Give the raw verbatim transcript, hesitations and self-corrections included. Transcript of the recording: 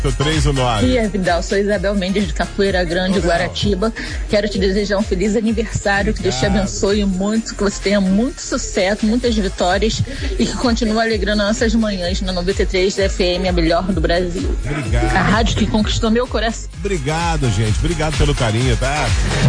três um nove. E Vidal, sou Isabel Mendes de Capoeira Grande, Olá. Guaratiba. Quero te desejar um feliz aniversário, que Deus te abençoe muito, que você tenha muito sucesso, muitas vitórias e que continue alegrando nossas manhãs na noventa e três F M, a melhor do Brasil. Obrigado. A rádio que conquistou meu coração. Obrigado, gente. Obrigado pelo carinho, tá?